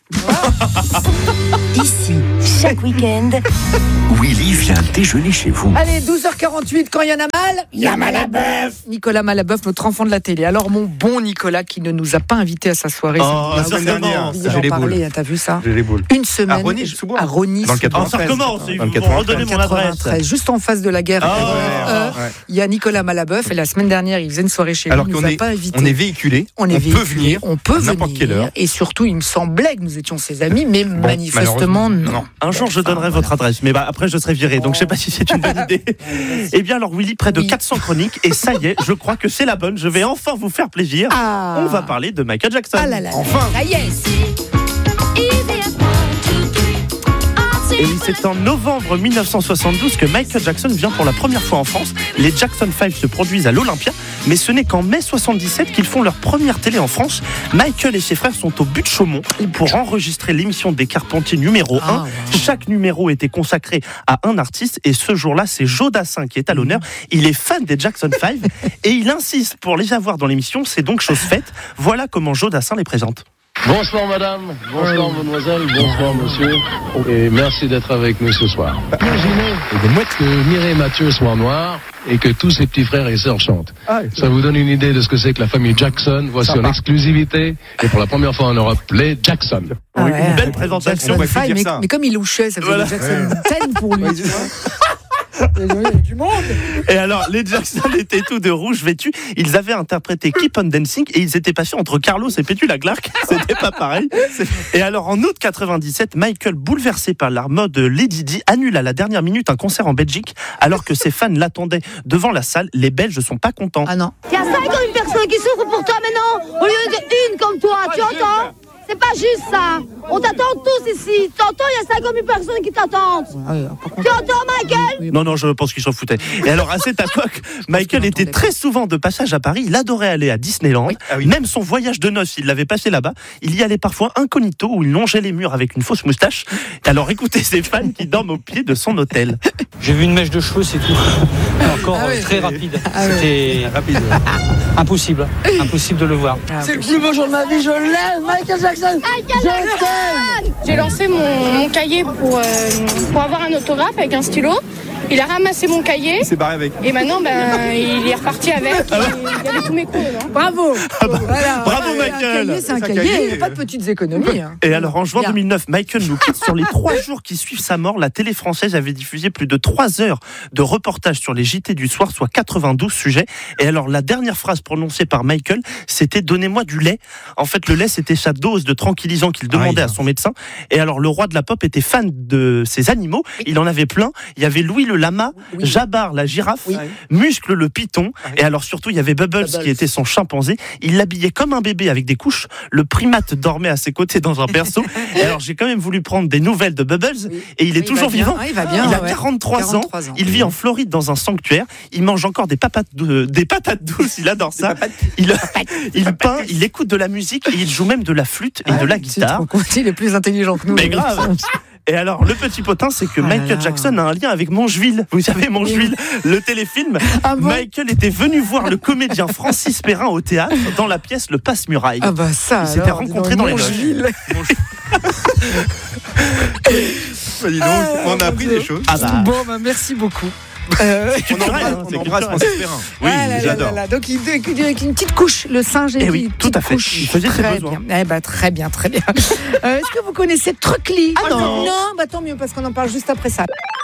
Ici, chaque week-end, Willy vient déjeuner chez vous. Allez, 12h48, quand il y en a mal, il y a Malabeuf. Nicolas Malabeuf, notre enfant de la télé. Alors, mon bon Nicolas, qui ne nous a pas invités à sa soirée. La semaine dernière, j'ai les boules. T'as vu ça? J'ai les boules. Une semaine. À Rony, dans le 93. Ça recommence, ils vont redonner mon adresse. Juste en face de la guerre. Il y a Nicolas Malabeuf, et la semaine dernière, il faisait une soirée chez lui. Alors il nous a pas invités. on est véhiculé, on peut venir à n'importe quelle heure. Et surtout, il me semblait que nous étions ses amis, mais manifestement, non. Un jour, je donnerai votre adresse, mais après, je serai viré, donc je sais pas si c'est une bonne idée. Eh bien, alors, Willy, près de 400 chroniques, et ça y est, je crois que c'est la bonne. Je vais enfin vous faire plaisir. On va parler de Michael Jackson. Ah là là, enfin. ça y est. Et oui, c'est en novembre 1972 que Michael Jackson vient pour la première fois en France. Les Jackson 5 se produisent à l'Olympia, mais ce n'est qu'en mai 77 qu'ils font leur première télé en France. Michael et ses frères sont au but de Chaumont pour enregistrer l'émission des Carpentiers numéro 1. Wow. Chaque numéro était consacré à un artiste, et ce jour-là, c'est Joe Dassin qui est à l'honneur. Il est fan des Jackson 5 et il insiste pour les avoir dans l'émission. C'est donc chose faite. Voilà comment Joe Dassin les présente. Bonsoir madame, bonsoir mademoiselle, bonsoir monsieur, et merci d'être avec nous ce soir. Imaginez que Mireille Mathieu soit noire et que tous ses petits frères et sœurs chantent. Ça vous donne une idée de ce que c'est que la famille Jackson. Voici en exclusivité, et pour la première fois en Europe, les Jackson. Oui, une belle présentation. Mais comme il louchait, ça faisait Jackson 10 pour lui. Désolé, il y a du monde. Et alors, les Jackson étaient tous de rouge vêtus. Ils avaient interprété Keep on Dancing, et ils étaient passés entre Carlos et Petula Clark. C'était pas pareil. Et alors, en août 97, Michael, bouleversé par la mode Lady Di, annule à la dernière minute un concert en Belgique, alors que ses fans l'attendaient devant la salle. Les Belges sont pas contents. Ah non. Il y a 50 personnes qui souffrent pour toi maintenant, au lieu d'une comme toi, tu entends? C'est pas juste ça. On t'attend tous ici. T'entends, il y a 50 000 personnes qui t'attendent. Tu entends, Michael? Non, je pense qu'ils s'en foutaient. Et alors, à cette époque, Michael était très souvent de passage à Paris. Il adorait aller à Disneyland. Même son voyage de noces, il l'avait passé là-bas. Il y allait parfois incognito, où il longeait les murs avec une fausse moustache. Alors, écoutez ses fans qui dorment au pied de son hôtel. J'ai vu une mèche de cheveux, c'est tout. Encore très rapide. C'était impossible de le voir. C'est le plus beau jour de ma vie, je l'aime, Michael Jackson. J'ai lancé mon cahier pour avoir un autographe avec un stylo. Il a ramassé mon cahier. Il s'est barré avec. Et maintenant, il est reparti avec. Il y avait tous mes cours. Bravo. Voilà. Bravo, Michael. C'est un cahier, il n'y a pas de petites économies. Et alors, en juin 2009, Michael nous quitte. Sur les 3 jours qui suivent sa mort, la télé française avait diffusé plus de 3 heures de reportages sur les JT du soir, soit 92 sujets. Et alors, la dernière phrase prononcée par Michael, c'était « Donnez-moi du lait ». En fait, le lait, c'était sa dose de tranquillisant qu'il demandait à son médecin. Et alors, le roi de la pop était fan de ces animaux. Il en avait plein. Il y avait Louis le lama, Jabbar la girafe, Muscle le python, et alors surtout il y avait Bubbles qui était son chimpanzé. Il l'habillait comme un bébé avec des couches. Le primate dormait à ses côtés dans un berceau. Et alors j'ai quand même voulu prendre des nouvelles de Bubbles, et il est toujours vivant. Il va bien. Il a 43 ans. Il vit en Floride dans un sanctuaire. Il mange encore des patates douces. Il adore ça. Il peint, il écoute de la musique, et il joue même de la flûte et de la guitare. Il est plus intelligent que nous. Mais grave. Et alors, le petit potin, c'est que Michael Jackson a un lien avec Mongeville. Vous savez, Mongeville, le téléfilm. Michael était venu voir le comédien Francis Perrin au théâtre, dans la pièce Le Passe-Muraille. Ah bah ça, ils s'étaient rencontrés dans les Mongeville. On a appris des choses. Bon, merci beaucoup. On embrasse Francis Perrin. Oui, j'adore. Donc il avec une petite couche, le singe. Et oui, tout à fait. Il faisait ses besoins. Très bien. Est-ce que vous connaissez Truckly? Non. Non, tant mieux parce qu'on en parle juste après ça.